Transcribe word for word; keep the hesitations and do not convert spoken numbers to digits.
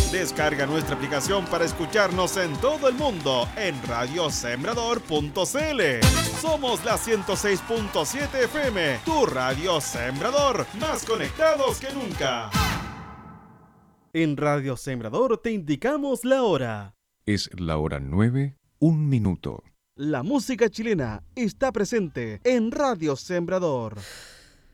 Descarga nuestra aplicación para escucharnos en todo el mundo en radio sembrador punto c l. Somos la ciento seis punto siete F M, tu radio Sembrador, más conectados que nunca. En Radio Sembrador te indicamos la hora. Es la hora nueve, un minuto. La música chilena está presente en Radio Sembrador.